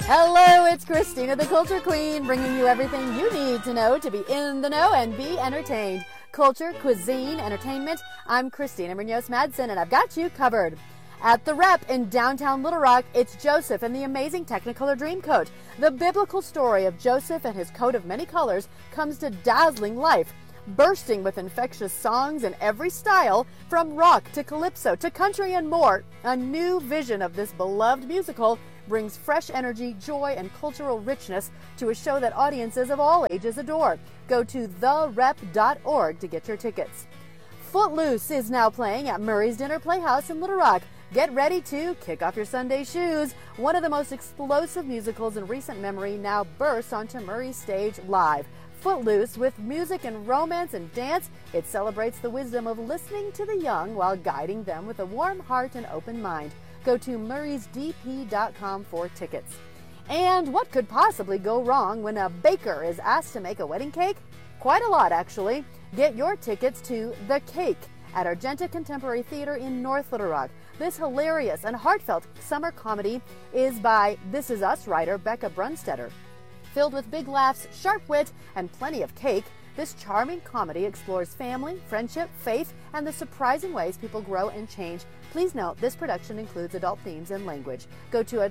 Hello, it's Christina the Culture Queen, bringing you everything you need to know to be in the know and be entertained. Culture, cuisine, entertainment. I'm Christina Munoz-Madsen, and I've got you covered. At the Rep in downtown Little Rock, it's Joseph and the amazing Technicolor Dreamcoat. The biblical story of Joseph and his coat of many colors comes to dazzling life, bursting with infectious songs in every style, from rock to calypso to country and more. A new vision of this beloved musical brings fresh energy, joy, and cultural richness to a show that audiences of all ages adore. Go to therep.org to get your tickets. Footloose is now playing at Murray's Dinner Playhouse in Little Rock. Get ready to kick off your Sunday shoes. One of the most explosive musicals in recent memory now bursts onto Murray's stage live. Footloose, with music and romance and dance, it celebrates the wisdom of listening to the young while guiding them with a warm heart and open mind. Go to murraysdp.com for tickets. And what could possibly go wrong when a baker is asked to make a wedding cake? Quite a lot, actually. Get your tickets to The Cake at Argenta Contemporary Theater in North Little Rock. This hilarious and heartfelt summer comedy is by This Is Us writer Becca Brunstetter. Filled with big laughs, sharp wit, and plenty of cake, this charming comedy explores family, friendship, faith, and the surprising ways people grow and change. Please note, this production includes adult themes and language. Go to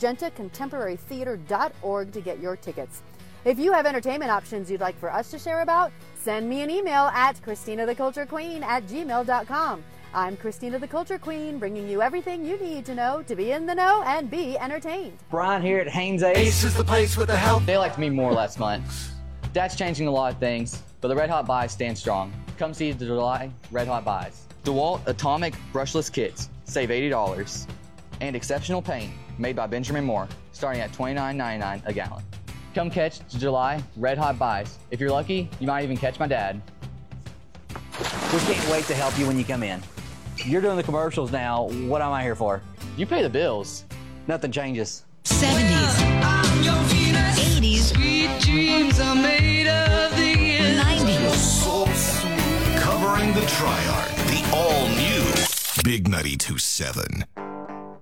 argentacontemporarytheater.org to get your tickets. If you have entertainment options you'd like for us to share about, send me an email at ChristinaTheCultureQueen@gmail.com. I'm Christina the Culture Queen, bringing you everything you need to know to be in the know and be entertained. Brian here at Haynes Ace. Ace is the place with the help. They liked me more last month. That's changing a lot of things, but the Red Hot Buys stand strong. Come see the July Red Hot Buys. DeWalt Atomic Brushless Kits, save $80. And exceptional paint, made by Benjamin Moore, starting at $29.99 a gallon. Come catch the July Red Hot Buys. If you're lucky, you might even catch my dad. We can't wait to help you when you come in. You're doing the commercials now. What am I here for? You pay the bills. Nothing changes. 70s, 80s, Sweet dreams are made of these. 90s. So sweet. Covering the Triarch, the all-new Big 92.7.